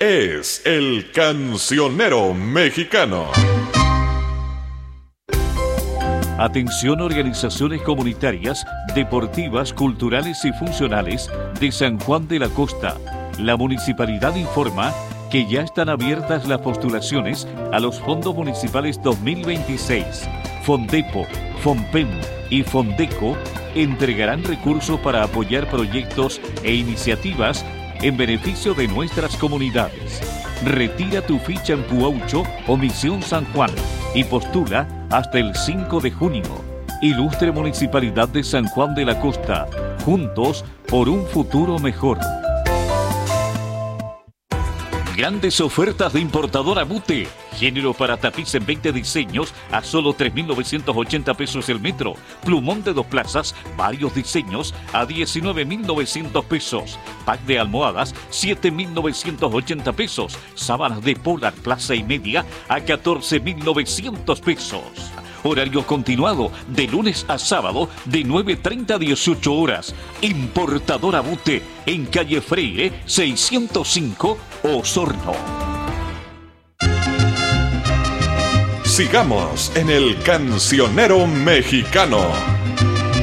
es el Cancionero Mexicano. Atención, organizaciones comunitarias, deportivas, culturales y funcionales de San Juan de la Costa. La municipalidad informa que ya están abiertas las postulaciones a los fondos municipales 2026. Fondepo, Fonpem y Fondeco entregarán recursos para apoyar proyectos e iniciativas en beneficio de nuestras comunidades. Retira tu ficha en Puaucho o Misión San Juan y postula hasta el 5 de junio. Ilustre Municipalidad de San Juan de la Costa, juntos por un futuro mejor. Grandes ofertas de importadora Bute. Género para tapiz en 20 diseños a solo 3.980 pesos el metro. Plumón de 2 plazas, varios diseños a 19.900 pesos. Pack de almohadas, 7.980 pesos. Sábanas de polar plaza y media a 14.900 pesos. Horario continuado de lunes a sábado de 9:30 a 18 horas. Importadora Bute en calle Freire 605 Osorno. Sigamos en el Cancionero Mexicano.